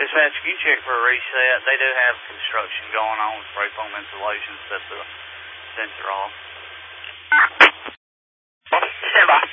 Dispatch, can you check for a reset? They do have construction going on with spray foam insulation. Set the sensor off. Stand by.